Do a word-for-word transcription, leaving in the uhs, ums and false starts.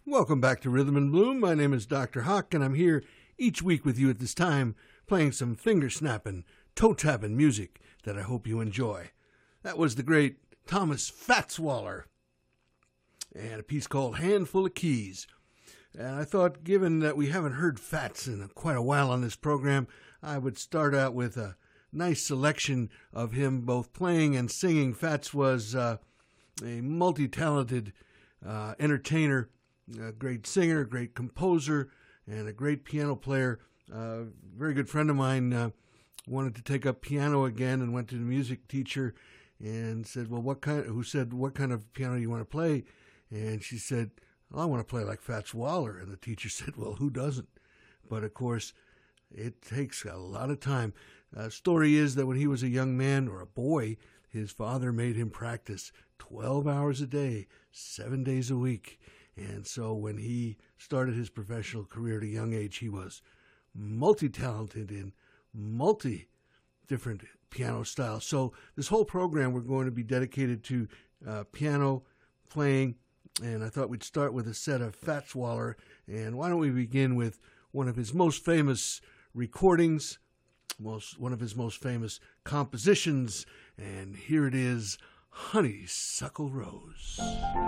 Welcome back to Rhythm and Bloom. My name is Doctor Hock, and I'm here each week with you at this time playing some finger-snapping, toe-tapping music that I hope you enjoy. That was the great Thomas Fats Waller and a piece called Handful of Keys. And I thought, given that we haven't heard Fats in quite a while on this program, I would start out with a nice selection of him both playing and singing. Fats was uh, a multi-talented uh, entertainer, a great singer, a great composer, and a great piano player. Uh, a very good friend of mine uh, wanted to take up piano again and went to the music teacher and said, well, what kind, who said, what kind of piano do you want to play? And she said, well, I want to play like Fats Waller. And the teacher said, well, who doesn't? But of course, it takes a lot of time. Uh, story is that when he was a young man or a boy, his father made him practice twelve hours a day, seven days a week. And so when he started his professional career at a young age, he was multi-talented in multi-different piano styles. So this whole program we're going to be dedicated to uh, piano playing, and I thought we'd start with a set of Fats Waller. And why don't we begin with one of his most famous recordings, most one of his most famous compositions, and here it is, Honeysuckle Rose.